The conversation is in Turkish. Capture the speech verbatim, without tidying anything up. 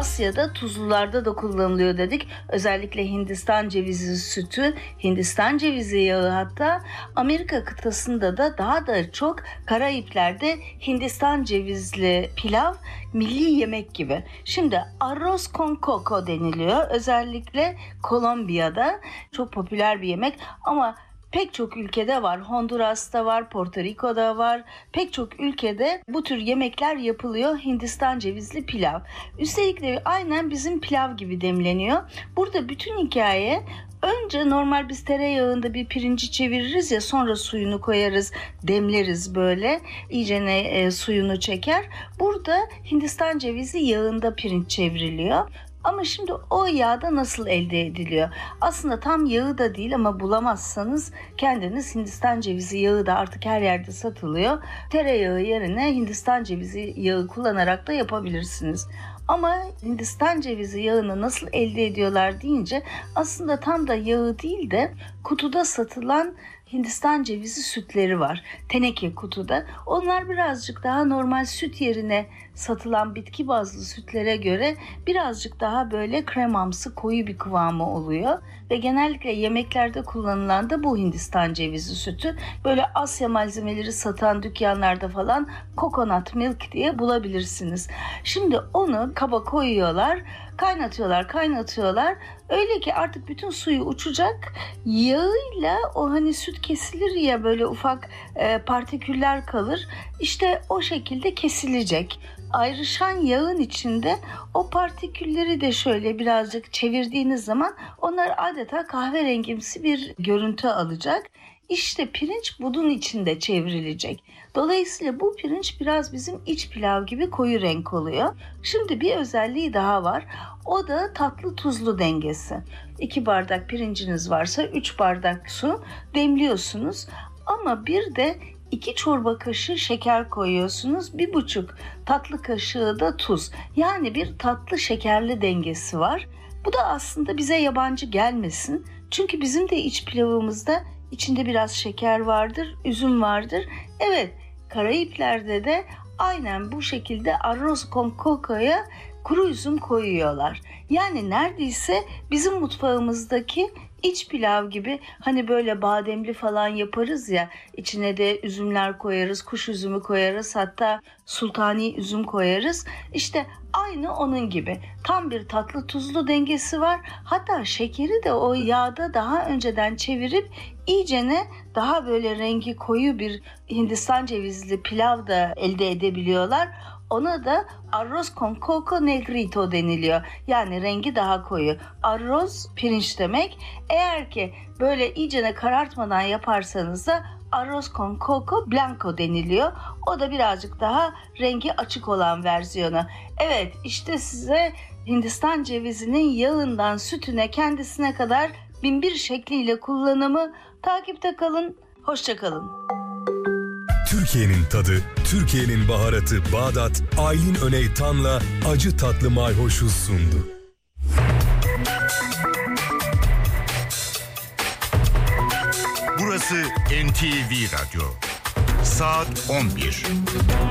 Asya'da tuzlularda da kullanılıyor dedik. Özellikle Hindistan cevizi sütü, Hindistan cevizi yağı, hatta Amerika kıtasında da daha da çok Karayipler'de Hindistan cevizli pilav milli yemek gibi. Şimdi arroz con coco deniliyor. Özellikle Kolombiya'da çok popüler bir yemek ama pek çok ülkede var. Honduras'ta var, Porto Rico'da var. Pek çok ülkede bu tür yemekler yapılıyor. Hindistan cevizli pilav. Üstelik de aynen bizim pilav gibi demleniyor. Burada bütün hikaye, önce normal biz tereyağında bir pirinci çeviririz ya, sonra suyunu koyarız, demleriz böyle. İyicene e, suyunu çeker. Burada Hindistan cevizi yağında pirinç çevriliyor. Ama şimdi o yağ da nasıl elde ediliyor? Aslında tam yağı da değil ama bulamazsanız kendiniz Hindistan cevizi yağı da artık her yerde satılıyor. Tereyağı yerine Hindistan cevizi yağı kullanarak da yapabilirsiniz. Ama Hindistan cevizi yağını nasıl elde ediyorlar deyince aslında tam da yağı değil de kutuda satılan Hindistan cevizi sütleri var. Teneke kutuda. Onlar birazcık daha normal süt yerine satılan bitki bazlı sütlere göre birazcık daha böyle kremamsı, koyu bir kıvamı oluyor. Ve genellikle yemeklerde kullanılan da bu Hindistan cevizi sütü. Böyle Asya malzemeleri satan dükkanlarda falan coconut milk diye bulabilirsiniz. Şimdi onu kaba koyuyorlar, kaynatıyorlar, kaynatıyorlar. Öyle ki artık bütün suyu uçacak. Yağıyla o hani süt kesilir ya, böyle ufak e, partiküller kalır. İşte o şekilde kesilecek. Ayrışan yağın içinde o partikülleri de şöyle birazcık çevirdiğiniz zaman onlar adeta kahverengimsi bir görüntü alacak. İşte pirinç bunun içinde çevrilecek. Dolayısıyla bu pirinç biraz bizim iç pilav gibi koyu renk oluyor. Şimdi bir özelliği daha var. O da tatlı tuzlu dengesi. iki bardak pirinciniz varsa üç bardak su demliyorsunuz. Ama bir de iki çorba kaşığı şeker koyuyorsunuz. Bir buçuk tatlı kaşığı da tuz. Yani bir tatlı şekerli dengesi var. Bu da aslında bize yabancı gelmesin. Çünkü bizim de iç pilavımızda içinde biraz şeker vardır, üzüm vardır. Evet, Karayipler'de de aynen bu şekilde arroz con coco'ya kuru üzüm koyuyorlar. Yani neredeyse bizim mutfağımızdaki iç pilav gibi, hani böyle bademli falan yaparız ya, içine de üzümler koyarız, kuş üzümü koyarız, hatta sultani üzüm koyarız. İşte aynı onun gibi tam bir tatlı tuzlu dengesi var. Hatta şekeri de o yağda daha önceden çevirip iyicene daha böyle rengi koyu bir Hindistan cevizli pilav da elde edebiliyorlar. Ona da arroz con coco negrito deniliyor. Yani rengi daha koyu. Arroz pirinç demek. Eğer ki böyle iyicene karartmadan yaparsanız da arroz con coco blanco deniliyor. O da birazcık daha rengi açık olan versiyonu. Evet, işte size Hindistan cevizinin yağından sütüne, kendisine kadar bin bir şekliyle kullanımı. Takipte kalın. Hoşça kalın. Türkiye'nin tadı, Türkiye'nin baharatı Bağdat, Aylin Öneytan'la acı tatlı mayhoşu sundu. Burası N T V Radyo. Saat on bir.